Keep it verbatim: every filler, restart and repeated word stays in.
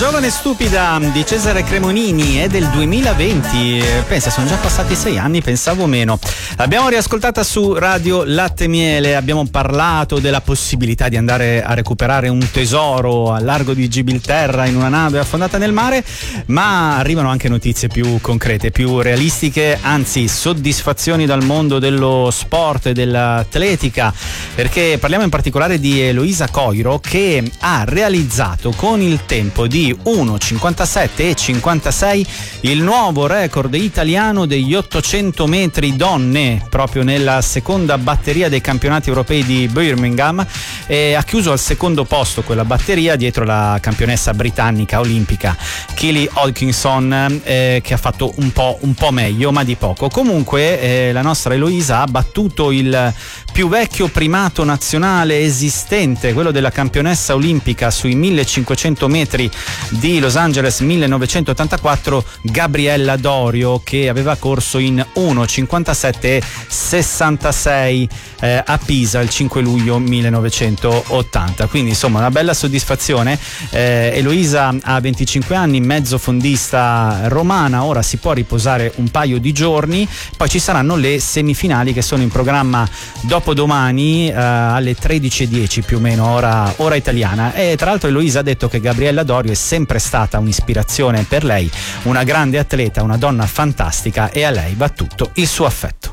Giovane stupida di Cesare Cremonini è del duemilaventi. Pensa, sono già passati sei anni, pensavo meno. L'abbiamo riascoltata su Radio Latte Miele, abbiamo parlato della possibilità di andare a recuperare un tesoro al largo di Gibilterra in una nave affondata nel mare, ma arrivano anche notizie più concrete, più realistiche, anzi soddisfazioni dal mondo dello sport e dell'atletica, perché parliamo in particolare di Eloisa Coiro, che ha realizzato con il tempo di uno cinquantasette e cinquantasei il nuovo record italiano degli ottocento metri donne, proprio nella seconda batteria dei campionati europei di Birmingham, e ha chiuso al secondo posto quella batteria dietro la campionessa britannica olimpica Kelly Hodgkinson, eh, che ha fatto un po', un po' meglio, ma di poco. Comunque eh, la nostra Eloisa ha battuto il più vecchio primato nazionale esistente, quello della campionessa olimpica sui millecinquecento metri di Los Angeles millenovecentottantaquattro, Gabriella Dorio, che aveva corso in uno cinquantasette sessantasei eh, a Pisa il cinque luglio millenovecentottanta. Quindi insomma una bella soddisfazione. eh, Eloisa ha venticinque anni, mezzo fondista romana, ora si può riposare un paio di giorni, poi ci saranno le semifinali che sono in programma dopodomani eh, alle tredici e dieci più o meno ora, ora italiana. E tra l'altro Eloisa ha detto che Gabriella Dorio è sempre stata un'ispirazione per lei, una grande atleta, una donna fantastica, e a lei va tutto il suo affetto.